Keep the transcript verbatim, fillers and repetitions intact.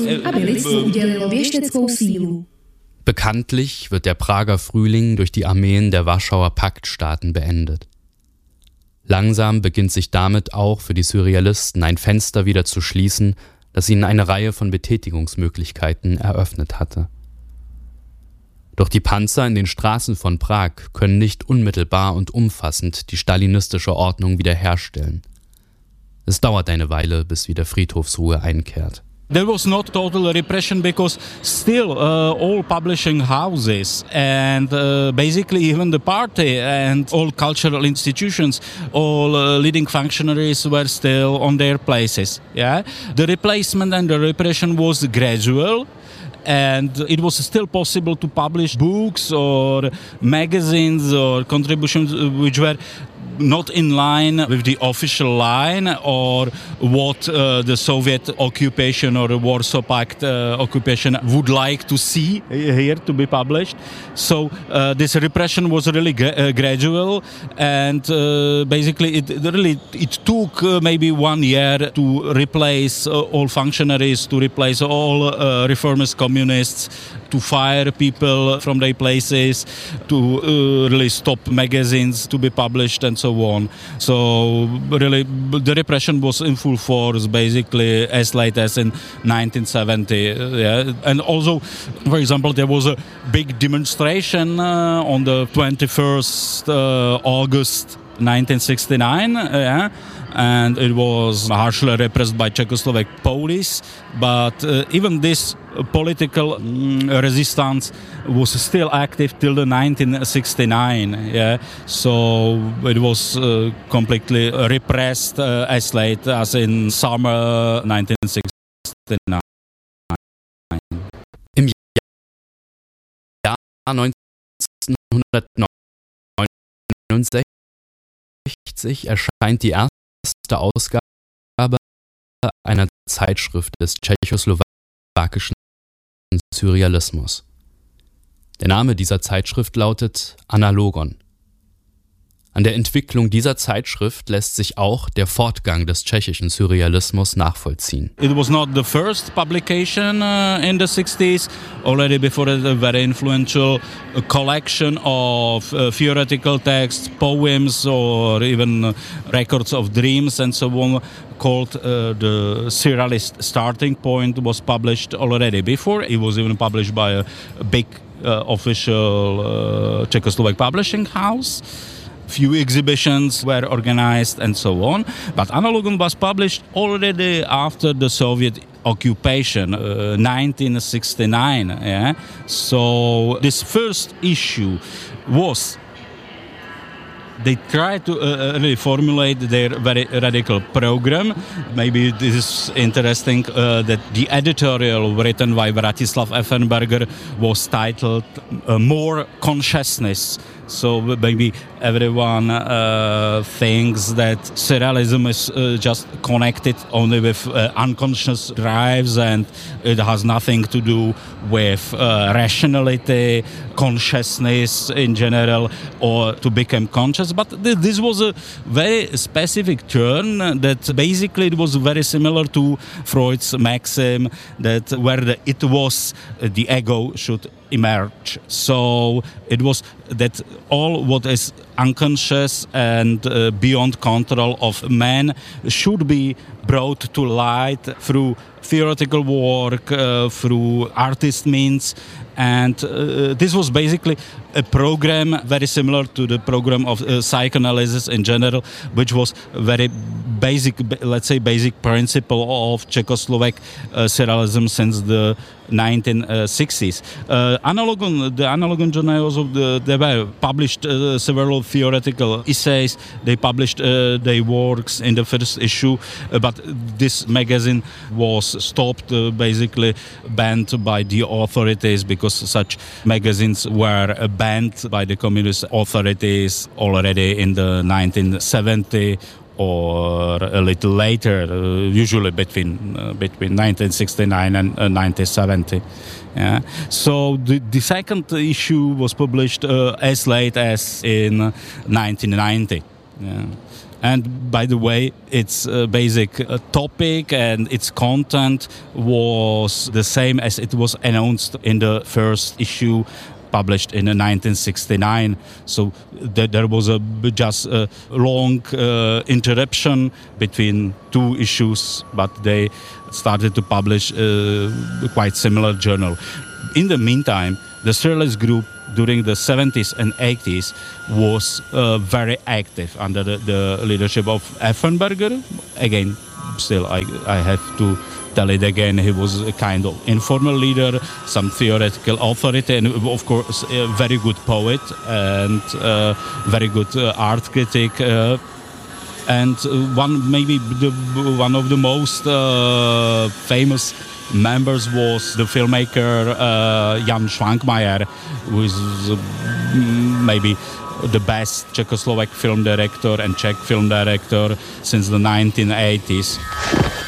aby lidstvu udělilo věšteckou sílu. Bekanntlich wird der Prager Frühling durch die Armeen der Warschauer Paktstaaten beendet. Langsam beginnt sich damit auch für die Surrealisten ein Fenster wieder zu schließen, das ihnen eine Reihe von Betätigungsmöglichkeiten eröffnet hatte. Doch die Panzer in den Straßen von Prag können nicht unmittelbar und umfassend die stalinistische Ordnung wiederherstellen. Es dauert eine Weile, bis wieder Friedhofsruhe einkehrt. There was not total repression because still uh, all publishing houses and uh, basically even the party and all cultural institutions, all uh, leading functionaries were still on their places. Yeah, the replacement and the repression was gradual. And it was still possible to publish books or magazines or contributions which were not in line with the official line or what uh, the Soviet occupation or the Warsaw Pact uh, occupation would like to see here to be published. So uh, this repression was really gra- uh, gradual, and uh, basically it really it took uh, maybe one year to replace uh, all functionaries, to replace all uh, reformist communists, to fire people from their places, to uh, really stop magazines to be published and so on. So really the repression was in full force basically as late as in nineteen seventy. Uh, yeah. And also, for example, there was a big demonstration uh, on the twenty-first uh, August nineteen sixty-nine. Uh, yeah. And it was harshly repressed by Czechoslovak police, but uh, even this political mm, resistance was still active till the nineteen sixty-nine. Yeah, so it was uh, completely repressed uh, as late as in summer nineteen sixty-nine. Im Jahr neunzehnhundertneunundsechzig erscheint die erste Ausgabe einer Zeitschrift des tschechoslowakischen Surrealismus. Der Name dieser Zeitschrift lautet Analogon. An der Entwicklung dieser Zeitschrift lässt sich auch der Fortgang des tschechischen Surrealismus nachvollziehen. It was not the first publication uh, in the sixties. Already before it, a very influential uh, collection of uh, theoretical texts, poems, or even uh, records of dreams and so on, called uh, the Surrealist Starting Point, was published already before. It was even published by a, a big uh, official uh, Czechoslovak publishing house. Few exhibitions were organized and so on, but Analogon was published already after the Soviet occupation, uh, nineteen sixty-nine. Yeah? So this first issue was, they tried to uh, really formulate their very radical program. Maybe this is interesting uh, that the editorial written by Vratislav Effenberger was titled uh, More Consciousness. So maybe everyone uh, thinks that surrealism is uh, just connected only with uh, unconscious drives and it has nothing to do with uh, rationality, consciousness in general, or to become conscious. But th- this was a very specific turn that basically it was very similar to Freud's maxim that where the it was, uh, the ego should emerge. So it was that all what is unconscious and uh, beyond control of man should be brought to light through theoretical work, uh, through artist means. And uh, this was basically a program very similar to the program of uh, psychoanalysis in general, which was very basic, let's say basic principle of Czechoslovak uh, surrealism since the nineteen sixties. Uh, Analogon, the Analogon journals of the, they were published uh, several theoretical essays. They published uh, their works in the first issue, uh, but this magazine was stopped, uh, basically banned by the authorities because such magazines were uh, banned by the communist authorities already in the nineteen seventy or a little later, uh, usually between uh, between nineteen sixty-nine and uh, nineteen seventy. Yeah. So the, the second issue was published uh, as late as in nineteen ninety. Yeah. And by the way, its uh, basic uh, topic and its content was the same as it was announced in the first issue published in nineteen sixty-nine. So th- there was a just a long uh, interruption between two issues, but they started to publish a quite similar journal. In the meantime, the Surrealist group during the seventies and eighties was uh, very active under the, the leadership of Effenberger. Again, still I, I have to tell it again, he was a kind of informal leader, some theoretical authority, and of course a very good poet and uh, very good uh, art critic. Uh, and one maybe the, one of the most uh, famous members was the filmmaker uh, Jan Švankmajer, who is uh, maybe the best Czechoslovak film director and Czech film director since the nineteen eighties.